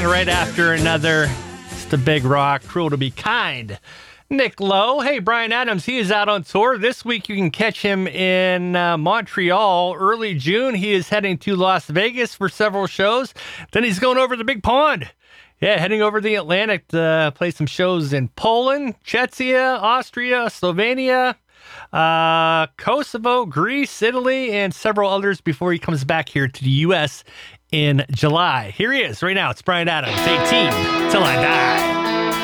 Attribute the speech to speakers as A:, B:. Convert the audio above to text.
A: one right after another. It's the Big Rock, Cruel to Be Kind. Nick Lowe. Hey, Bryan Adams, he is out on tour. This week you can catch him in Montreal. Early June, he is heading to Las Vegas for several shows. Then he's going over the Big Pond. Yeah, heading over the Atlantic to play some shows in Poland, Czechia, Austria, Slovenia, Kosovo, Greece, Italy, and several others before he comes back here to the U.S. in July. Here he is right now. It's Bryan Adams, 18 Till I Die.